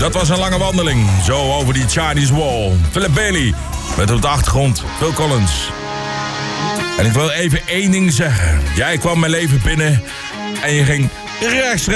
Dat was een lange wandeling, zo over die Chinese Wall. Philip Bailey, met op de achtergrond Phil Collins. En ik wil even één ding zeggen. Jij kwam mijn leven binnen en je ging rechtstreeks